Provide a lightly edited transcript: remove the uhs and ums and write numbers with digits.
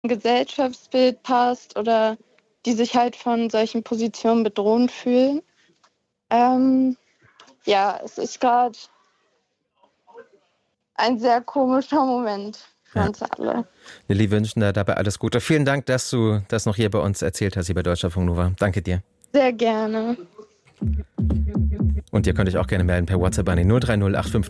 Gesellschaftsbild passt oder die sich halt von solchen Positionen bedroht fühlen. Es ist gerade ein sehr komischer Moment für Ja. uns alle. Lilly, wünschen dir dabei alles Gute. Vielen Dank, dass du das noch hier bei uns erzählt hast, hier bei Deutschlandfunk Nova. Danke dir. Sehr gerne. Und ihr könnt euch auch gerne melden per WhatsApp an die 030 850